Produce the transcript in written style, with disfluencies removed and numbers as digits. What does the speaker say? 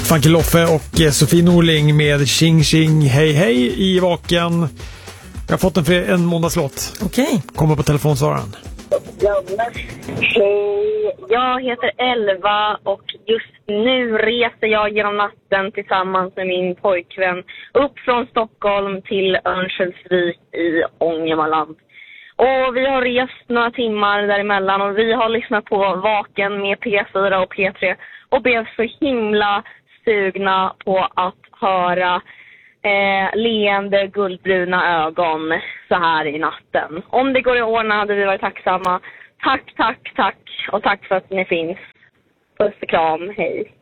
Funky Loffe och Sofie Norling med Tjing Tjing Hej Hej i Vaken. Jag har fått en måndagslåt. Okej. Kommer på telefonsvararen. Hej, jag heter Elva och just nu reser jag genom natten tillsammans med min pojkvän upp från Stockholm till Örnsköldsvik i Ångermanland. Och vi har rest några timmar däremellan och vi har lyssnat på Vaken med P4 och P3 och blev så himla sugna på att höra leende guldbruna ögon så här i natten. Om det går att ordna hade vi varit tacksamma. Tack och tack för att ni finns. Puss och kram, hej.